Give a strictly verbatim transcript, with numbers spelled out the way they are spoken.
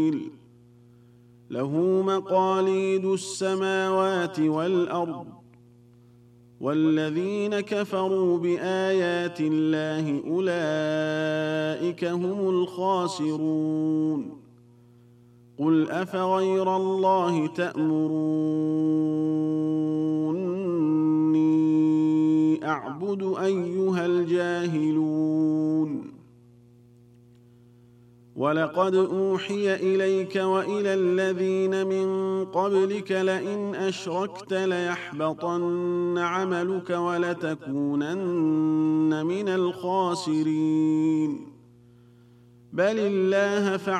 له مقاليد السماوات والأرض والذين كفروا بآيات الله أولئك هم الخاسرون قل أفغير الله تأمروني أعبد أيها الجاهلون ولقد أوحي إليك وإلى الذين من قبلك لئن أشركت ليحبطن عملك ولتكونن من الخاسرين بل الله فاعبد